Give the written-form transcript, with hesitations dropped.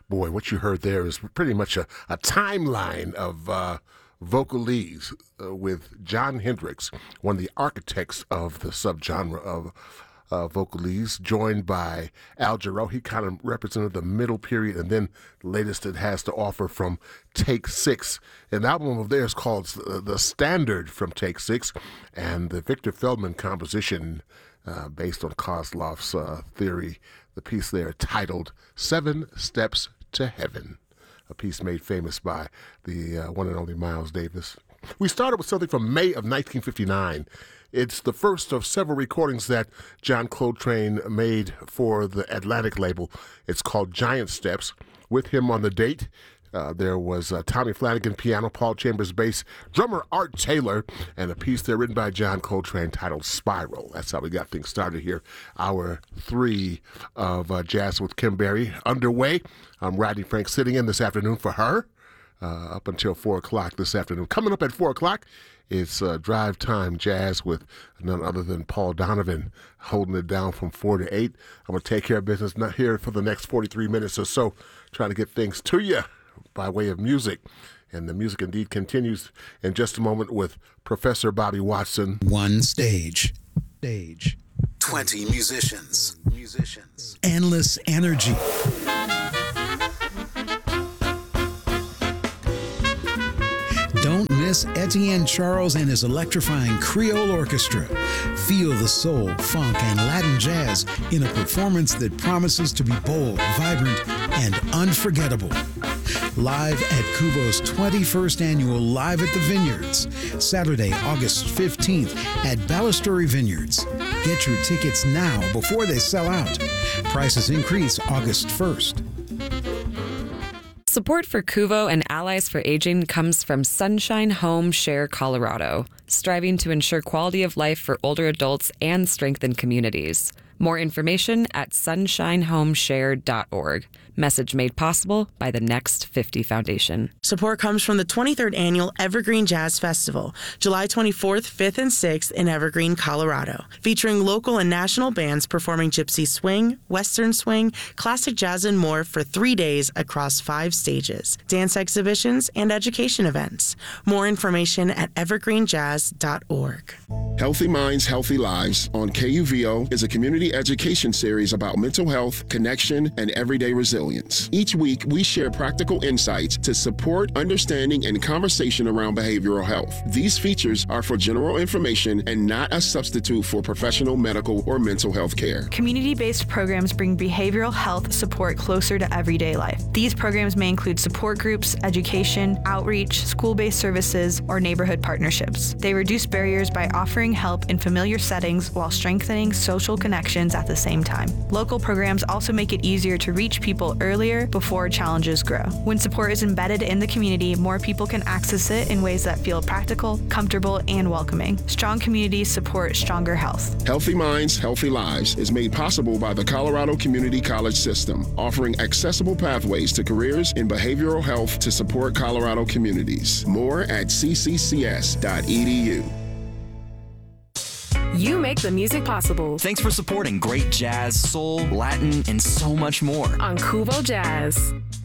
Boy, what you heard there is pretty much a timeline of vocalese with Jon Hendricks, one of the architects of the subgenre of vocalese, joined by Al Jarreau. He kind of represented the middle period, and then the latest it has to offer from Take Six. An album of theirs called The Standard from Take Six, and the Victor Feldman composition based on Kozlov's theory, the piece there titled 7 Steps to Heaven, a piece made famous by the one and only Miles Davis. We started with something from May of 1959. It's the first of several recordings that John Coltrane made for the Atlantic label. It's called Giant Steps. With him on the date, there was Tommy Flanagan piano, Paul Chambers bass, drummer Art Taylor, and a piece there written by John Coltrane titled Spiral. That's how we got things started here. Hour 3 of Jazz with Kim Berry underway. I'm Rodney Frank sitting in this afternoon for her up until 4 o'clock this afternoon. Coming up at 4 o'clock, it's Drive Time Jazz with none other than Paul Donovan holding it down from 4 to 8. I'm going to take care of business not here for the next 43 minutes or so, trying to get things to you by way of music. And the music indeed continues in just a moment with Professor Bobby Watson. One stage. 20 musicians. Endless energy. Don't miss Etienne Charles and his electrifying Creole Orchestra. Feel the soul, funk, and Latin jazz in a performance that promises to be bold, vibrant, and unforgettable. Live at Kubo's 21st annual Live at the Vineyards, Saturday, August 15th at Balustrade Vineyards. Get your tickets now before they sell out. Prices increase August 1st. Support for Kuvo and Allies for Aging comes from Sunshine Home Share Colorado, striving to ensure quality of life for older adults and strengthen communities. More information at sunshinehomeshare.org. Message made possible by the Next 50 Foundation. Support comes from the 23rd Annual Evergreen Jazz Festival, July 24th, 5th, and 6th in Evergreen, Colorado, featuring local and national bands performing gypsy swing, western swing, classic jazz, and more for 3 days across 5 stages, dance exhibitions, and education events. More information at evergreenjazz.org. Healthy Minds, Healthy Lives on KUVO is a community education series about mental health, connection, and everyday resilience. Each week, we share practical insights to support understanding and conversation around behavioral health. These features are for general information and not a substitute for professional medical or mental health care. Community-based programs bring behavioral health support closer to everyday life. These programs may include support groups, education, outreach, school-based services, or neighborhood partnerships. They reduce barriers by offering help in familiar settings while strengthening social connections at the same time. Local programs also make it easier to reach people earlier before challenges grow. When support is embedded in the community, more people can access it in ways that feel practical, comfortable, and welcoming. Strong communities support stronger health. Healthy Minds, Healthy Lives is made possible by the Colorado Community College System, offering accessible pathways to careers in behavioral health to support Colorado communities. More at cccs.edu. You make the music possible. Thanks for supporting great jazz, soul, Latin, and so much more on Kuvo Jazz.